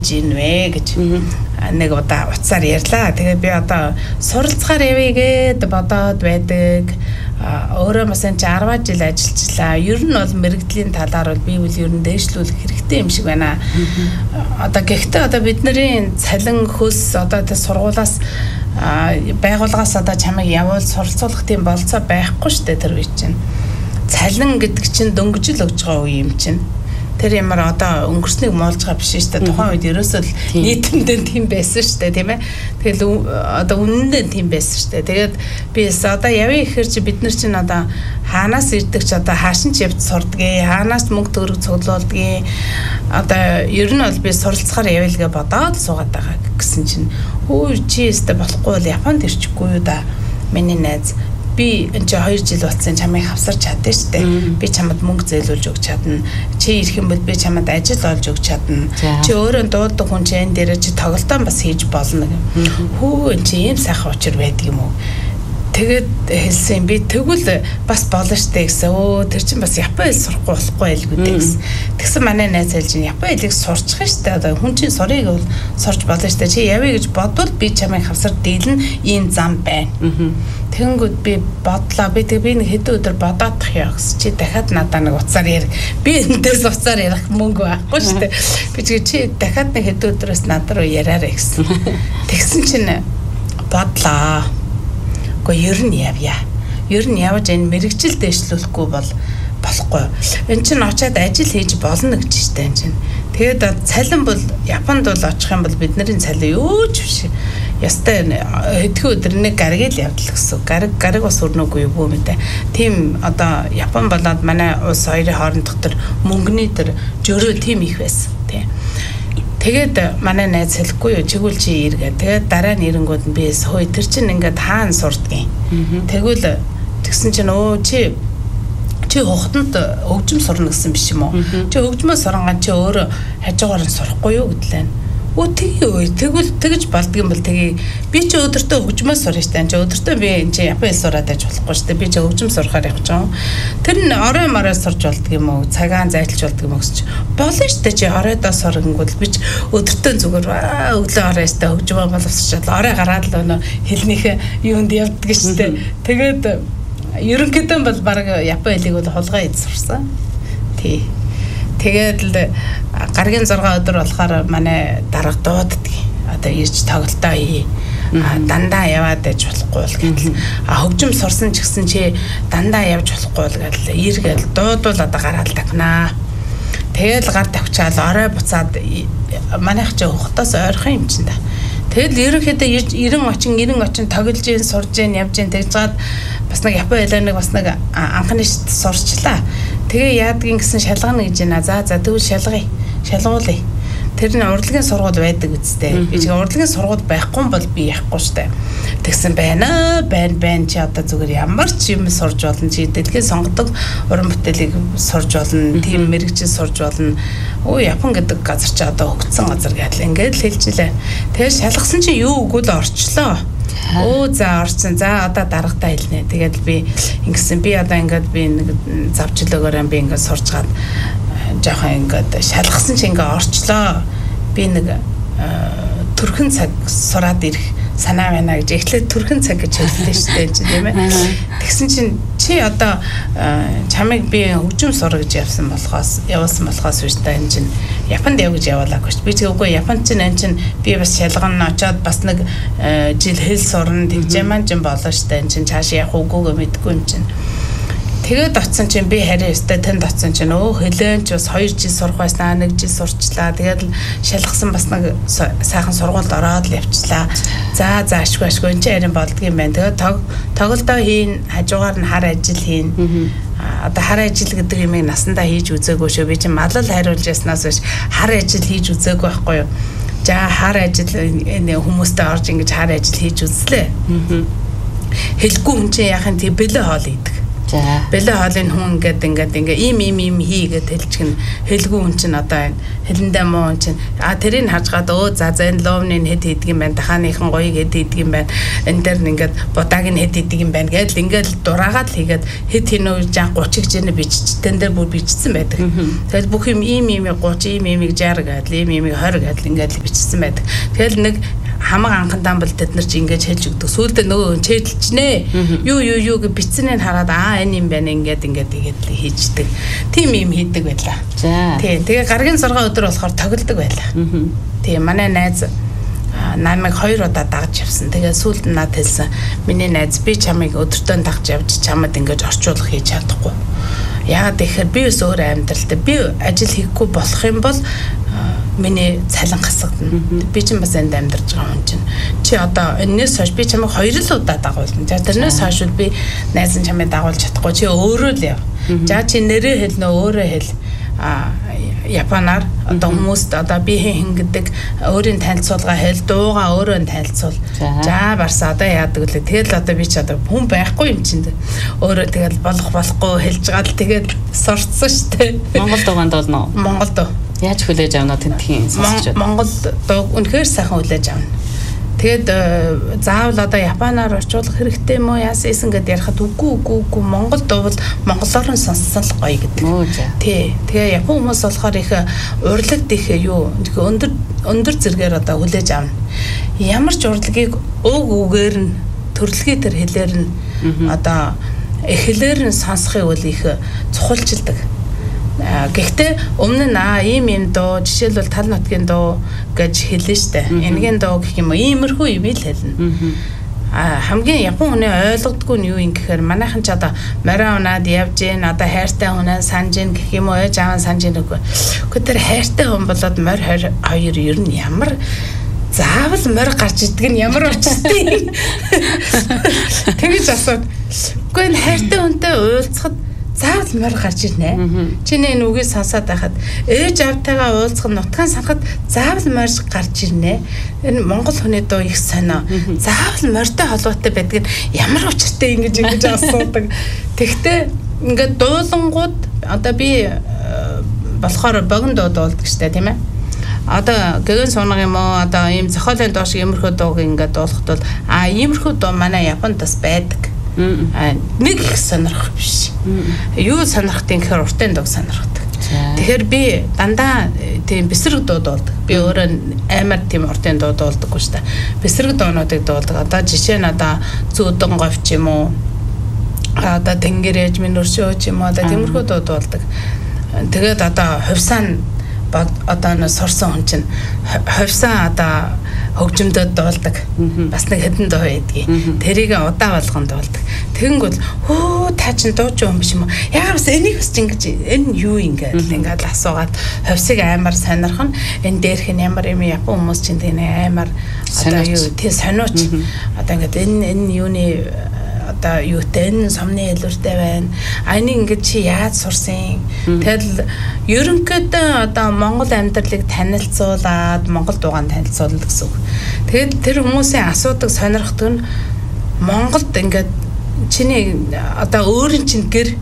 вэ гэж нэг удаа уцаар ярьлаа. Тэгээ би одоо суралцахаар явъя гэд бодоод байдаг. Өөрөө бас энэ 10 жил ажиллажлаа. Ер нь бол мэрэгдлийн талаар бол би үл ер нь дээшлүүлэх хэрэгтэй юм шиг байна. Одоо гэхдээ одоо бидний цалин хөлс одоо тэ сургуулаас байгууллагаас одоо чамайг явуул суралцуулах тийм болцоо байхгүй шүү дээ тэр үе чинь. Цалин гэдэг чинь дөнгөжл өгж байгаа үе юм чинь. Тэр ямар одоо өнгөрснийг муулж байгаа биш шүү дээ. Тухайн үед ерөөсөө нийтэмдээ тийм байсан шүү дээ, тийм ээ. Тэгэл одоо үнэндээ тийм байсан шүү дээ. Тэгээд би одоо явъя гэхэр чи бид нар чинь одоо хаанаас ирдэг ч одоо хаашин ч явж сурдгийг, хаанаас мөнгө төгрөг цуглуулдгийг одоо ер нь бол би суралцахаар явъя гэж бодоод суугаад байгаа гэсэн чинь хөө чи өстө болохгүй бол Японд ирчихгүй юу да. Миний найз би энэ 2 жил болсон чамайг хавсарч чаддээ штэ. Би чамд мөнгө зээлүүлж өгч чадна. Чи ирэх юм бол би чамд ажил олж өгч чадна. Чи өөрөө дууддаг хүн ч энэ дээр чи тоглолтоо бас хийж болно гэх. Хөө энэ чи ийм сайхан учир байдаг юм уу? Тэгээд хэлсэн би тэгвэл бас болно штэ гэсэн. Тэр чинь бас Япон хэл сурахгүй болохгүй байлгүй гэсэн. Тэгсэн манай найз хэлж Япон хэлийг сурчих штэ. Одоо хүн чинь сурыг бол сурч болно штэ. Чи явъя гэж бодвол би чамайг хавсар дийлэн ийм зам байна. Тэнгүүд би бодлоо. Би нэг хэдэн өдөр бодоодох яа гэсэн. Чи дахиад надаа нэг уцаар ярих. Би энэс уцаар ярих мөнгө байхгүй штэ. Би чи дахиад нэг хэдэн өдрөөс надад руу яриараа гэсэн. Тэгсэн чинь бодлоо. Гэхдээ ер нь явъя. Ер нь явж энэ мэрэгжил дэвшлүүлэхгүй бол болохгүй. Энд чинь очиад ажил хийж болно гэж штэ энэ чинь. Тэгээд цалин бол Японд бол очих юм бол бидний цалин юу ч биш. Ястай хэдхэн өдөр нэг гариг л явдал гэсэн. Гариг бас өрнөгүй юу мэдээ. Тийм одоо Япон болоод манай улс хоёрын хоорондох тэр мөнгөний тэр жөрөө тийм их байсан. Тий. Тэгээд манай найз хэлэхгүй юу чигүүл чи иргээ. Тэгээд дараа нь ирэнгүүд нь би хөөе тэр чинь ингээд хаана сурдгийг. Тэгвэл тэгсэн чинь чи хухтанд хөгжим сурна гэсэн биш юм уу? Чи хөгжмөө суранган чи өөрөө хажуугаар нь сурахгүй юу гэдлээ. Тэгвэл тэгж болдгийм бол тэгээ би чи өдөртөө хөгжмөө сурна штэ. Чи өдөртөө би энэ чи Япон хэл сураад байж болохгүй штэ. Би чи хөгжим сурахаар явж байгаа. Тэр нь орой морой сурж болдг юм уу? Цагаан зайлж болдг юм уу гэж. Болно штэ чи оройдоо сургангууд би ч өдөртөө зүгээр өглөө оройстой хөгжмөө боловсчаад орой гараад л өнө хэлнийхээ юунд явдг штэ. Тэгээд ерөнхийдөө бол баг Япон хэлийг бол хулгай хийж сурсан. Тий. Тэгээд л гаргийн 6 өдөр болохоор манай дарга дууддаг. Одоо ирж тоглолтоо хий. Дандаа яваад байж болохгүй л гэдэл. Хөгжим сурсан ч гэсэн чи дандаа явж болохгүй л гэдэл. Иргээл дуудвал одоо гараал тавнаа. Тэгэл гар тавчаал орой буцаад манайх чи хухтаас ойрхон юм чинь да. Тэгэл ерөнхийдөө 90 очин тоглож ийн сурж ийн явж ийн тэгж гад бас нэг Япон хэлээр нэг бас нэг анхны сурчлаа. Тэгээ яадгийн гэсэн шалгана гэж байна. За тэгвэл шалгуулъя. Тэр нь урлагийн сургууль байдаг үстэй. Би чинь урлагийн сургууль байхгүй бол би яахгүй штэ. Тэгсэн байна чи одоо зүгээр ямар ч юм сурж болно. Чи дэлхийн сонгодог уран бүтээлийг сурж болно. Тим мэрэгжил сурж болно. Япон гэдэг газар чи одоо хөгжсөн газар гэдэл ингээд л хэлжлээ. Тэгээ шалгасан чи юу өгвөл орчлоо. За орсон. За одоо дарагтаа хэлнэ. Тэгээд би ингэсэн би одоо ингээд би нэг завчлаагаараа би ингээд сурчгаад жоохон ингээд шалгасан чи ингээд орчлоо. Би нэг төрхөн цаг сураад ирэх санаа байна гэж эхлээд төрхөн цаг гэж хэллээ шүү дээ тийм ээ. Тэгсэн чинь чи одоо чамайг би хөгжим сур гэж явуулсан болохоос биш та энэ чинь Японд яв гэж явуулаагүй шүү. Би ч үгүй Японд чинь энэ чинь би бас шалгана очоод бас нэг жил хэл сурна тэгжээ маань ч болоо шүү дээ. Энэ чинь цааш явах үгүйгээ мэдгүй юм чинь. Тэгээд оцсон чинь би харин өстэй тэнд оцсон чинь хэлэн ч бас 2 жил сурах байснаа 1 жил сурчлаа. Тэгээд шалгасан бас нэг сайхан сургуульд ороод л явчлаа. За ашгүй энэ чинь харин болдгийм байна. Тэгээд тоглолтоо хийн, хажуугаар нь хар ажил хийн. Одоо хар ажил гэдэг юмыг насандаа хийж үзээгүй шүү. Би чинь малал хариулж яснаас биш хар ажил хийж үзээгүй байхгүй юу. За хар ажил хүмүүстэй орж ингэж хар ажил хийж үзлээ. Хэлгүй хүн чинь яхын тийм бэлээ хоол идэг. Бэлээ хоолын хүн ингээд ийм хийгээд хэлчихнэ. Хэлгүй хүн чинь одоо энэ хэлэндээ муу хүн чинь тэрийг харжгаад за энэ ловны хэд хийдэг юм байна. Дахааныхан гоёг хэд хийдэг юм байна. Энэ дээр ингээд будааг нь хэд хийдэг юм байна гэдэл ингээд дураагаад хийгээд хэд хинөө 30 гэж бичтэн дээр бүр бичсэн байдаг. Тэгэл бүх юм ийм 30 ийм 60 гэдэл ийм 20 гэдэл ингээд бичсэн байдаг. Тэгэл нэг хамаг анхандаа бол тэд нар чи ингэж хэлж өгдөг. Сүүлдээ нөгөө чэйдэлчнэ. Юу гэж бичсэнийг хараад энэ юм байна ингээд тэгээд хийждэг. Тим юм хийдэг байлаа. Тийм. Тэгээ гаргийн 6 өдөр болохоор тоглодог байлаа. Тийм. Манай найз намайг 2 удаа дагж явсан. Тэгээ сүүлд нь надад хэлсэн. Миний найз би чамайг өдөртөө дагж явж чамд ингэж орчуулах хийж чадахгүй. Яагаад гэхээр би ус өөр амьдралтай. Би ажил хийхгүй болох юм бол миний цалин хасагдана. Би ч бас энд амьдарч байгаа хүн чинь. Чи одоо энэс хойш би чамайг 2 л удаа дагуулна. За тэрнээс хойш би найз нь чамайг дагуулж чадахгүй. Чи өөрөө л яв. За чи нэрээ хэлнэ өөрөө хэл. Японаар одоо хүмүүст одоо би хэн гэдэг өөрийн танилцуулга хэл дууга өөрөө танилцуул. За барса одоо яадаг үлээ. Тэгэл одоо би ч одоо хүн байхгүй юм чинь. Өөрөө тэгэл болохгүй хэлж байгаа л тэгэл сурцсан штэ. Монгол дууганд болно. Монгол дуу. Яаж хүлээж авна тентхийн сонсч. Монгол дуу үнэхээр сайхан хүлээж авна. Тэгэд заавал одоо японоор орчуулах хэрэгтэй юм уу яасан гэдээ ярихад үгүй Монгол дуу бол монголоор нь сонссон л гоё гэдэг. Тий. Тэгээ япон хүмүүс болохоор их урлагд их өндөр зэргээр одоо хүлээж авна. Ямар ч урлагийг үгээр нь төрөлхий төр хэлээр нь одоо эхлээр нь сонсхийг бол их цухалчилдаг. Гэхдээ өмнө нь ийм дуу жишээлбэл тал нутгийн дуу гэж хэлнэ штэ. Энгийн дуу гэх юм уу иймэрхүү юм л хэлнэ. Хамгийн япон хүний ойлгодгүй нь юу юм гэхээр манайхан ч одоо морин унаад явж гин одоо хайртай хүнээ санаж гин гэх юм уу ээж аав санаж гин үгүй. Гэхдээ тэр хайртай хүн болоод морь хоёр ер нь ямар заавал морь гарч идэг нь ямар учиртай. Тэгэж асууд. Үгүй энэ хайртай хүнтэй уулзахад заавал морь гарч ирнэ. Чиний энэ үгийг сонсоод байхад ээж аавтайгаа уулзах нутгаан санахад заавал морь гарч ирнэ. Энэ монгол хүний дуу их сонио. Заавал морьтой холбоотой байдаг нь ямар учиртай ингэж асуудаг. Тэгтээ ингээд дуулангууд одоо би болохоор богино дуу дуулдаг штэ тийм ээ. Одоо гэгэн сунаг юм уу одоо ийм зохиолын дуу шиг иймэрхүү дууг ингээд дуулахад бол иймэрхүү дуу манай Японд бас байдаг. Нэг их сонирхох биш. Юу сонирхтын гэхээр уртын дуу сонирхдаг. Тэгэхээр би дандаа тийм бэсрэг дуу дуулдаг. Би өөрөө амар тийм уртын дуу дуулдаггүй шүү дээ. Бэсрэг дуунуудыг дуулдаг. Одоо жишээ нь одоо зүүдэн говьч юм уу? Одоо тэнгэр ээж минь өршөө ч юм уу? Одоо тиймэрхүү дуу дуулдаг. Тэгээд одоо хувьсаа одоо нэг сурсан хүн чинь хувьсаа одоо хөгжмөдөд дуулдаг. Бас нэг хэдэн дуу байдгийг. Тэрийг удаа болгонд дуулдаг. Тэгэнгүүт та чинь дууч юм биш юм уу? Яагаад бас энийг бас ингэж энэ юу ингээд асуугаад хувьсыг амар сонирхон. Энэ дээрх нь ямар юм япон хүмүүс чинь тийм амар одоо юу тий сониуч. Одоо ингээд энэ юуны одоо юутэй энэ сомны хэлвэртэй байна. Энийг ингээд чи яаж сурсан? Тэгэл ерөнхийдөө одоо Монгол амьдралыг танилцуулаад Монгол дуугаан танилцуулна гэсэн үг. Тэгэд тэр хүмүүсийн асуудаг сонирхдаг нь Монголд ингээд чиний одоо өөрийн чинь гэр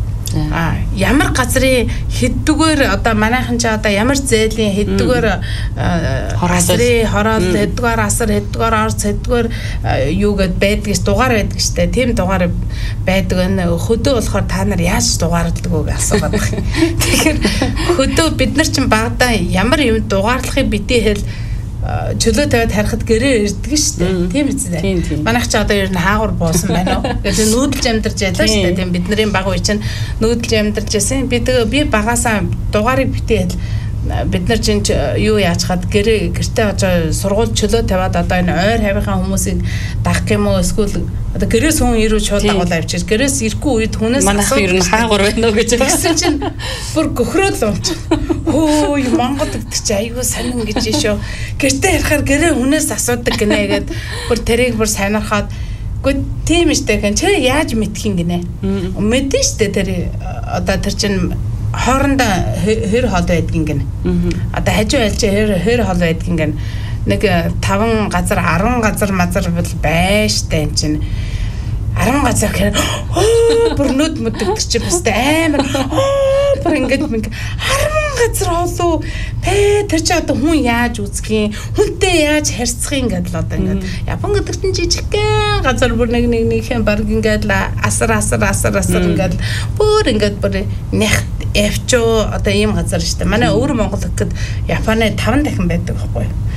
ямар газрын хэддүгээр одоо манайхан ч одоо ямар зээлийн хэддүгээр хороолын хороол хэддүгээр асар хэддүгээр орц хэддүгээр юу гэд байдгийг дугаар байдаг штэ тийм дугаар байдаг нь хөдөө болохоор та нар яаж дугаарладаг вэ гэж асуугаад байна. Тэгэхээр хөдөө бид нар чинь багада ямар юм дугаарлахыг битээ хэл чөлөө тавиад харахад гэрээ ирдэг шүү дээ. Тийм үстэй. Манайх ч одоо ер нь хаагур буусан байна уу? Тэгээд нүүдэлж амьдарч ялаа шүү дээ. Тийм бидний баг үе чинь нүүдэлж амьдарч ясан. Би багасаа дугаарыг битээ бид нар чинь юу яаж хаад гэртээ очоо сургууль чөлөө тавиад одоо энэ ойр хавийнхаа хүмүүсийг дагах юм уу эсвэл одоо гэрээс хүн ирүү шууд дагуул авчиж гэрээс ирэхгүй үед хүнээс манайх ер нь хаагур байна уу гэж хэлсэн чинь бүр гөхрөөл унч. Хөөе Монгол гэдэг чи айгүй сонин гэж шүү. Гэртээ ярихаар гэрээ хүнээс асуудаг гинэ гэд бүр тэрийг бүр сонирхоод үгүй тийм штэ гэн чи яаж мэдхийн гинэ. Мэдэн штэ тэр одоо тэр чин хоорондоо хэр хол байдгийн гэнэ. Одоо хажуу альчаа хэр хол байдгийн гэнэ. Нэг 5 газар 10 газар мазар бол байштай энэ чинь 10 газар гэхээр бүр нүд мүдэг чи баста амар бүр ингээд 10 газар олоо тэр чи одоо хүн яаж үзэх юм хүнтэй яаж харьцах юм гэдэл одоо ингээд Япон гэдэг чинь жижигхэн газар бүр нэгнийхэн баг ингээд асар ингээд бүр нэх Эвчо одоо ийм газар шүү дээ. Манай өвөр Монгол гэхэд Японы 5 дахин байдаг байхгүй юу?